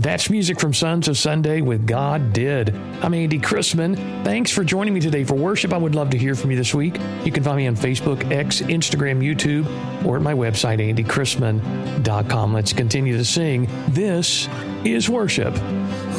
That's music from Sons of Sunday with God Did. I'm Andy Chrisman. Thanks for joining me today for worship. I would love to hear from you this week. You can find me on Facebook, X, Instagram, YouTube, or at my website, andychrisman.com. Let's continue to sing. This is worship.